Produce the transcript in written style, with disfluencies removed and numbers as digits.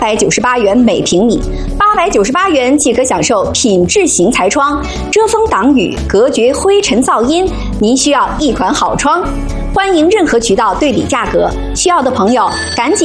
898元每平米，898元即可享受品质型材窗，遮风挡雨，隔绝灰尘噪音。您需要一款好窗，欢迎任何渠道对比价格，需要的朋友赶紧